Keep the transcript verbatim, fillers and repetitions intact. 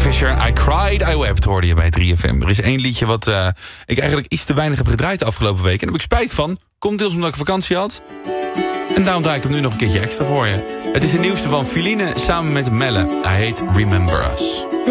Fisher, I Cried, I Wept hoorde je bij drie F M. Er is één liedje wat uh, ik eigenlijk iets te weinig heb gedraaid de afgelopen week. En daar heb ik spijt van. Komt deels omdat ik vakantie had. En daarom draai ik hem nu nog een keertje extra voor je. Het is de nieuwste van Filine samen met Melle. Hij heet Remember Us.